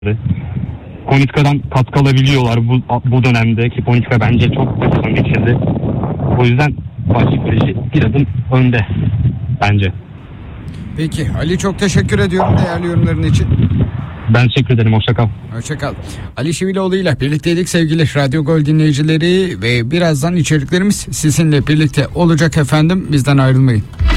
Ponitka'dan katkı alabiliyorlar bu dönemde ki Ponitka bence çok pozisyon geçirdi. O yüzden Fatih Kaleci bir adım önde bence. Peki Ali, çok teşekkür ediyorum değerli yorumların için. Ben teşekkür ederim. Hoşça kal. Hoşça kal. Ali Şiviloğlu ile birlikteydik sevgili Radyo Gol dinleyicileri ve birazdan içeriklerimiz sizinle birlikte olacak efendim. Bizden ayrılmayın.